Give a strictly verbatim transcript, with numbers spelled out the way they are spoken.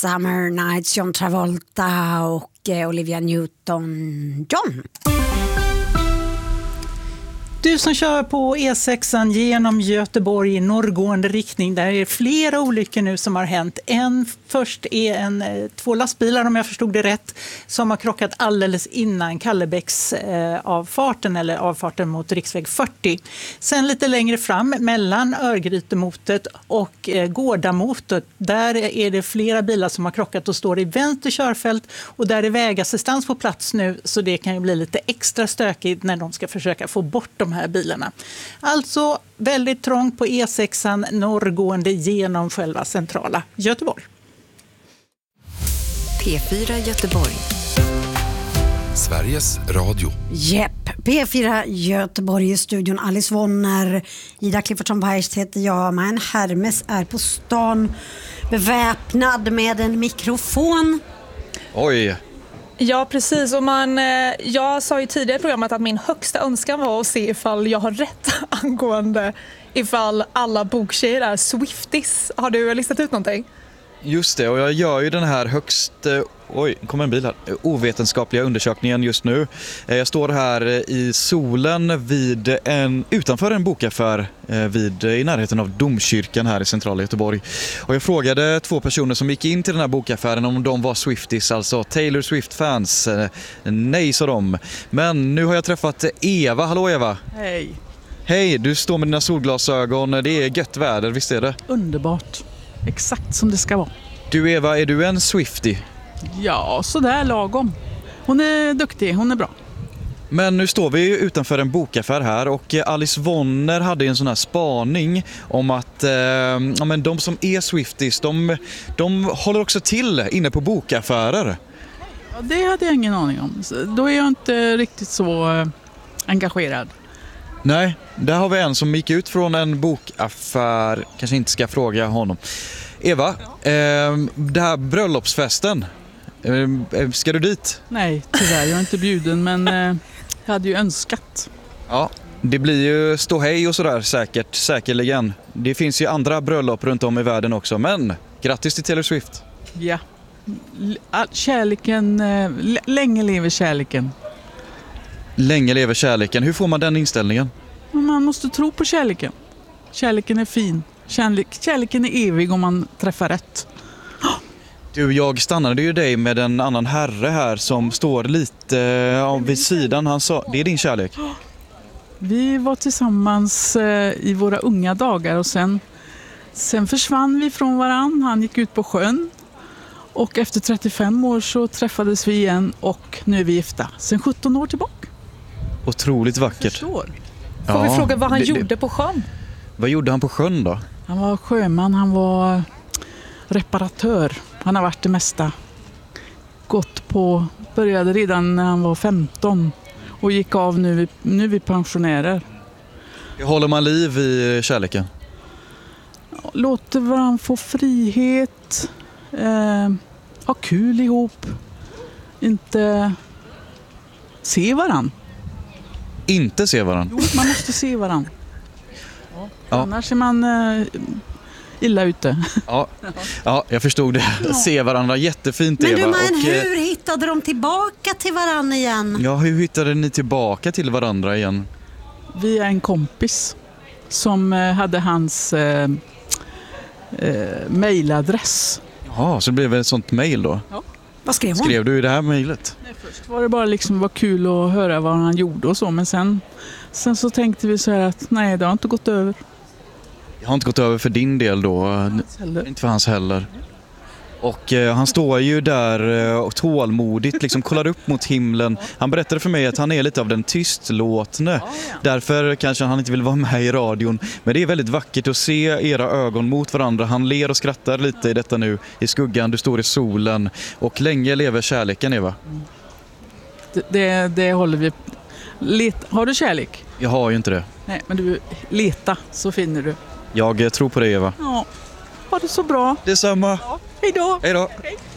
Summer Nights, John Travolta och eh, Olivia Newton-John. Du som kör på E sexan genom Göteborg i norrgående riktning, där är det flera olyckor nu som har hänt. En först är en, två lastbilar, om jag förstod det rätt, som har krockat alldeles innan Kallebäcks eh, avfarten eller avfarten mot riksväg fyrtio. Sen lite längre fram mellan Örgrytemotet och eh, Gårdamotet, där är det flera bilar som har krockat och står i vänster körfält, och där är vägassistans på plats nu, så det kan ju bli lite extra stökigt när de ska försöka få bort de här bilarna. Alltså väldigt trångt på E sexan norrgående genom själva centrala Göteborg. P fyra Göteborg. Sveriges Radio. Jepp, P fyra Göteborg i studion. Alice Wonner, Ida Cliffordsson-Weist heter jag. Men Hermes är på stan beväpnad med en mikrofon. Oj. Ja, precis. Och man, jag sa ju tidigare i programmet att min högsta önskan var att se ifall jag har rätt angående ifall alla boktjejer är Swifties. Har du listat ut någonting? Just det, och jag gör ju den här högst, oj, kommer en bil här, ovetenskapliga undersökningen just nu. Jag står här i solen vid en, utanför en bokaffär vid, i närheten av Domkyrkan här i centrala Göteborg. Och jag frågade två personer som gick in till den här bokaffären om de var Swifties, alltså Taylor Swift-fans. Nej, sa de. Men nu har jag träffat Eva. Hallå Eva. Hej. Hej, du står med dina solglasögon. Det är gött väder, visst är det? Underbart. Exakt som det ska vara. Du Eva, är du en Swiftie? Ja, sådär lagom. Hon är duktig, hon är bra. Men nu står vi utanför en bokaffär här, och Alice Wonner hade en sån här spaning om att eh, ja, men de som är Swifties, de, de håller också till inne på bokaffärer. Ja, det hade jag ingen aning om. Då är jag inte riktigt så eh, engagerad. Nej, där har vi en som gick ut från en bokaffär. Kanske inte ska fråga honom. Eva, eh, det här bröllopsfesten, eh, ska du dit? Nej, tyvärr, jag är inte bjuden, men eh, jag hade ju önskat. Ja, det blir ju ståhej och sådär säkert, säkerligen. Det finns ju andra bröllop runt om i världen också, men grattis till Taylor Swift. Ja, kärleken, eh, länge lever kärleken. Länge lever kärleken. Hur får man den inställningen? Man måste tro på kärleken. Kärleken är fin. Kärlek, kärleken är evig om man träffar rätt. Du, jag stannade ju dig med en annan herre här som står lite ja, vid sidan. Han sa, det är din kärlek. Vi var tillsammans eh, i våra unga dagar, och sen, sen försvann vi från varann. Han gick ut på sjön. Och efter trettiofem år så träffades vi igen, och nu är vi gifta. Sen sjutton år tillbaka. Otroligt vackert. Förstår. Får vi fråga vad han det, gjorde det. på sjön? Vad gjorde han på sjön då? Han var sjöman, han var reparatör. Han har varit det mesta. Gått på, började redan när han var femton och gick av nu, nu är vi pensionärer. Hur håller man liv i kärleken? Låter varandra få frihet, eh, ha kul ihop, inte se varandra. Inte se varandra? Jo, man måste se varandra. Ja. Annars är man eh, illa ute. Ja, ja, jag förstod det. Ja. Se varandra, jättefint men Eva. Men du, men och, hur hittade de tillbaka till varandra igen? Ja, hur hittade ni tillbaka till varandra igen? Via en kompis som eh, hade hans eh, eh, mailadress. Ja, så det blev ett sånt mejl då? Ja. Vad skrev hon? Skrev du i det här mejlet? Nej, först var det bara liksom var kul att höra vad han gjorde och så, men sen, sen så tänkte vi så här att nej, det har inte gått över. Jag har inte gått över för din del då, inte för hans heller. Och eh, han står ju där eh, och tålmodigt liksom kollar upp mot himlen. Han berättade för mig att han är lite av den tystlåtne. Ja, ja. Därför kanske han inte vill vara med i radion. Men det är väldigt vackert att se era ögon mot varandra. Han ler och skrattar lite i detta nu. I skuggan, du står i solen. Och länge lever kärleken, Eva. Det, det, det håller vi. Let, har du kärlek? Jag har ju inte det. Nej, men du leta så finner du. Jag tror på det, Eva. Ja, ha det så bra. Detsamma. Ja, hej då. Hej då. Hej.